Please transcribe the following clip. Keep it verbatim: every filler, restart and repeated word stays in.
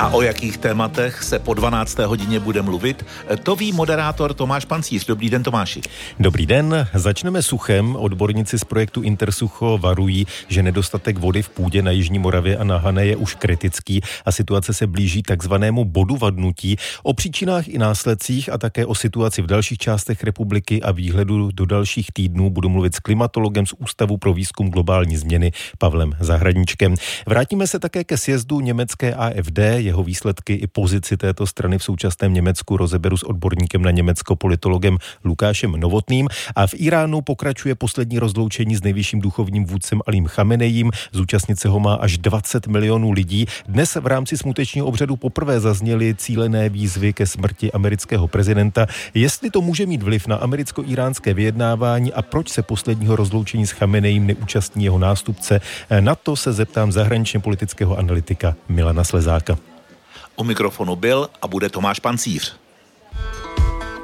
A o jakých tématech se po dvanácté hodině bude mluvit, to ví moderátor Tomáš Pancíř. Dobrý den, Tomáši. Dobrý den, začneme suchem. Odborníci z projektu Intersucho varují, že nedostatek vody v půdě na Jižní Moravě a na Hané je už kritický a situace se blíží takzvanému bodu vadnutí. O příčinách i následcích a také o situaci v dalších částech republiky a výhledu do dalších týdnů budu mluvit s klimatologem z Ústavu pro výzkum globální změny Pavlem Zahradníčkem. Vrátíme se také ke sjezdu německé A F D. Jeho výsledky i pozici této strany v současném Německu rozeberu s odborníkem na Německo politologem Lukášem Novotným. A v Iránu pokračuje poslední rozloučení s nejvyšším duchovním vůdcem Alím Chamenejím. Zúčastnit se ho má až dvacet milionů lidí. Dnes v rámci smutečního obřadu poprvé zazněly cílené výzvy ke smrti amerického prezidenta. Jestli to může mít vliv na americko-iránské vyjednávání a proč se posledního rozloučení s Chamenejím neúčastní jeho nástupce, na to se zeptám zahraničně politického analytika Milana Slezáka. U mikrofonu byl a bude Tomáš Pancíř.